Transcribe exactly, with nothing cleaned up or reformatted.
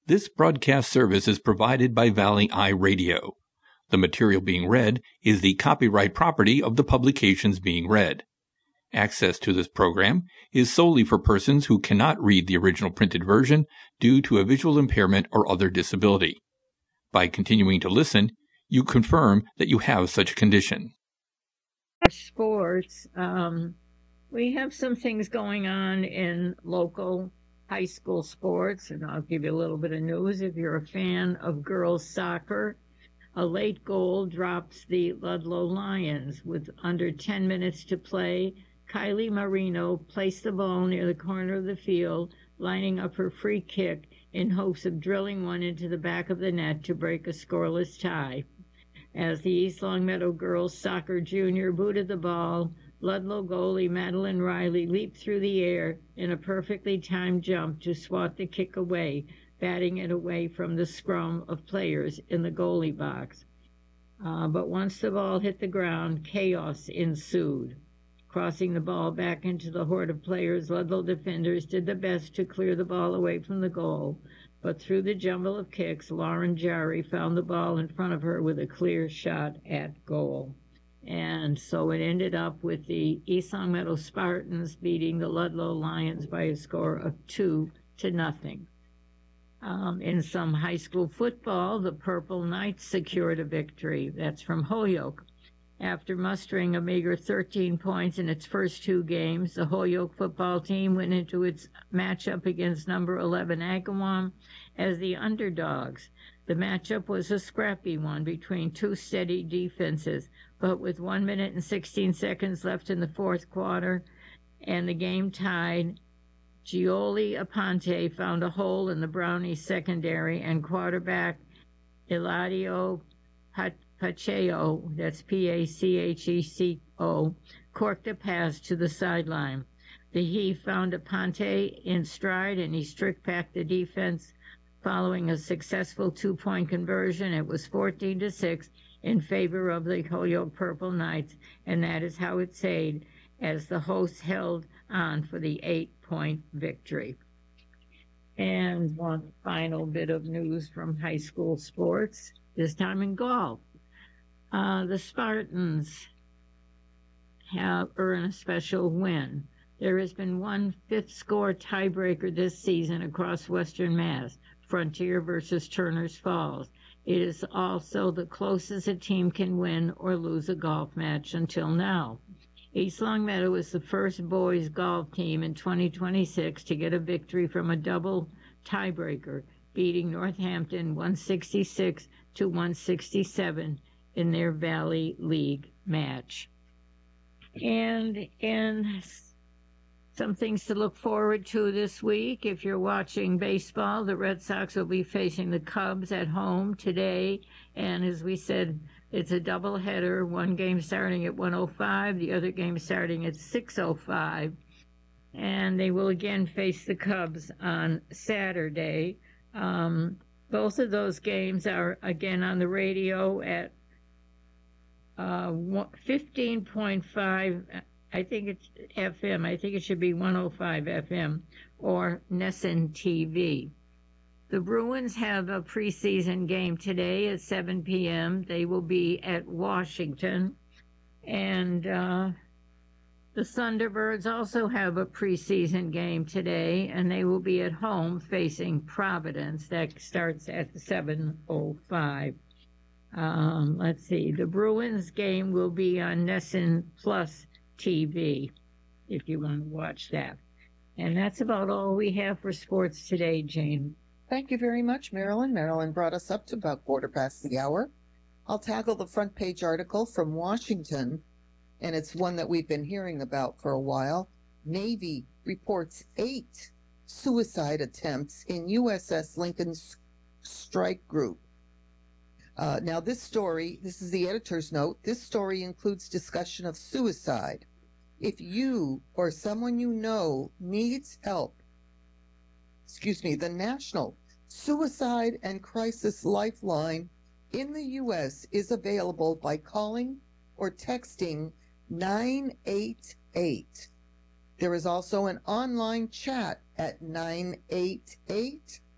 This broadcast service is provided by Valley Eye Radio. The material being read is the copyright property of the publications being read. Access to this program is solely for persons who cannot read the original printed version due to a visual impairment or other disability. By continuing to listen, you confirm that you have such a condition. Sports, um, we have some things going on in local high school sports, and I'll give you a little bit of news. If you're a fan of girls soccer, a late goal drops the Ludlow Lions. With under ten minutes to play, Kylie Marino placed the ball near the corner of the field, lining up her free kick in hopes of drilling one into the back of the net to break a scoreless tie. As the East Longmeadow girls soccer junior booted the ball, Ludlow goalie Madeline Riley leaped through the air in a perfectly timed jump to swat the kick away, batting it away from the scrum of players in the goalie box. Uh, but once the ball hit the ground, chaos ensued. Crossing the ball back into the horde of players, Ludlow defenders did their best to clear the ball away from the goal, but through the jumble of kicks, Lauren Jarry found the ball in front of her with a clear shot at goal. And so it ended up with the East Longmeadow Spartans beating the Ludlow Lions by a score of two to nothing. Um, in some high school football, the Purple Knights secured a victory. That's from Holyoke. After mustering a meager thirteen points in its first two games, the Holyoke football team went into its matchup against number eleven Agawam as the underdogs. The matchup was a scrappy one between two steady defenses, but with one minute and sixteen seconds left in the fourth quarter and the game tied, Gioli Aponte found a hole in the Brownies secondary, and quarterback Eladio Pat Pacheco, that's P A C H E C O, corked a pass to the sideline. The Heat found Aponte in stride, and he strict-packed the defense. Following a successful two-point conversion, it was fourteen to six in favor of the Holyoke Purple Knights, and that is how it stayed as the hosts held on for the eight-point victory. And one final bit of news from high school sports, this time in golf. Uh, the Spartans have earned a special win. There has been one fifth score tiebreaker this season across Western Mass, Frontier versus Turner's Falls. It is also the closest a team can win or lose a golf match until now. East Longmeadow is the first boys golf team in twenty twenty-six to get a victory from a double tiebreaker, beating Northampton one sixty-six to one sixty-seven in their Valley League match. And in some things to look forward to this week, if you're watching baseball, the Red Sox will be facing the Cubs at home today. And as we said, it's a doubleheader, one game starting at one oh five, the other game starting at six oh five. And they will again face the Cubs on Saturday. Um, both of those games are again on the radio at Uh, fifteen point five, I think it's F M. I think it should be one oh five F M or Nesson T V. The Bruins have a preseason game today at seven p.m. They will be at Washington. And uh, the Thunderbirds also have a preseason game today, and they will be at home facing Providence. That starts at seven oh five. Um, let's see, the Bruins game will be on Nesson Plus T V, if you want to watch that. And that's about all we have for sports today, Jane. Thank you very much, Marilyn. Marilyn brought us up to about quarter past the hour. I'll tackle the front page article from Washington, and it's one that we've been hearing about for a while. Navy reports eight suicide attempts in U S S Lincoln's strike group. Uh, now, this story, this is the editor's note, this story includes discussion of suicide. If you or someone you know needs help, excuse me, the National Suicide and Crisis Lifeline in the U S is available by calling or texting nine eight eight. There is also an online chat at nine eight eight